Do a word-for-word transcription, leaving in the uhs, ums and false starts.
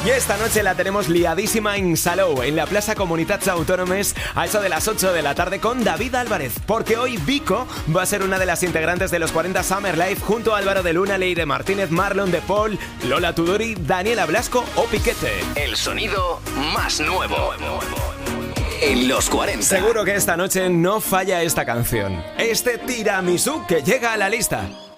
Y esta noche la tenemos liadísima en Salou, en la Plaza Comunitats Autònomes, a eso de las ocho de la tarde con David Álvarez, porque hoy Vico va a ser una de las integrantes de los cuarenta Summer Life junto a Álvaro de Luna, Leire Martínez, Marlon de Paul, Lola Tudori, Daniela Blasco o Piquete. El sonido más nuevo en los cuarenta. Seguro que esta noche no falla esta canción, este tiramisú que llega a la lista.